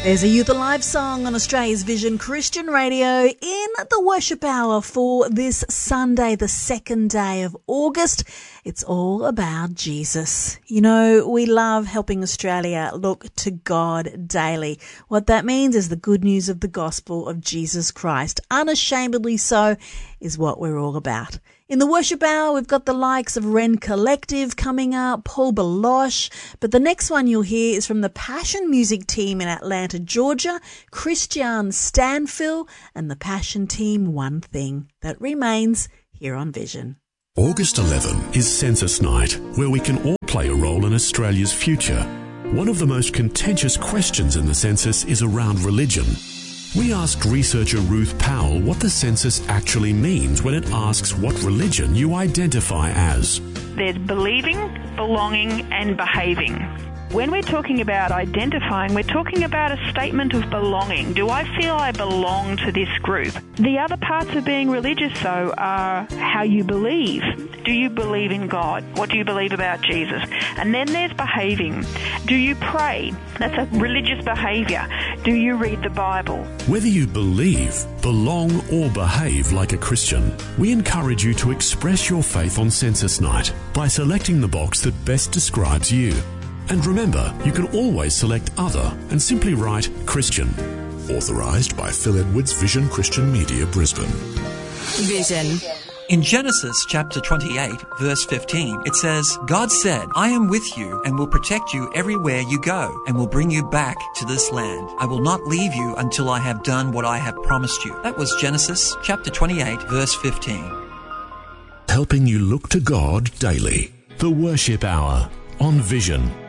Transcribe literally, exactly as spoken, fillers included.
There's a Youth Alive song on Australia's Vision Christian Radio in the worship hour for this Sunday, the second day of August. It's all about Jesus. You know, we love helping Australia look to God daily. What that means is the good news of the gospel of Jesus Christ, unashamedly so, is what we're all about. In the worship hour, we've got the likes of Ren Collective coming up, Paul Baloche, but the next one you'll hear is from the Passion Music team in Atlanta, Georgia, Christian Stanfill, and the Passion team One Thing That Remains here on Vision. August eleventh is Census Night, where we can all play a role in Australia's future. One of the most contentious questions in the census is around religion. We asked researcher Ruth Powell what the census actually means when it asks what religion you identify as. There's believing, belonging, and behaving. When we're talking about identifying, we're talking about a statement of belonging. Do I feel I belong to this group? The other parts of being religious, though, are how you believe. Do you believe in God? What do you believe about Jesus? And then there's behaving. Do you pray? That's a religious behavior. Do you read the Bible? Whether you believe, belong, or behave like a Christian, we encourage you to express your faith on Census Night by selecting the box that best describes you. And remember, you can always select Other and simply write Christian. Authorised by Phil Edwards, Vision Christian Media, Brisbane. Vision. In Genesis chapter twenty-eight, verse fifteen, it says, God said, I am with you and will protect you everywhere you go and will bring you back to this land. I will not leave you until I have done what I have promised you. That was Genesis chapter twenty-eight, verse fifteen. Helping you look to God daily. The Worship Hour on Vision.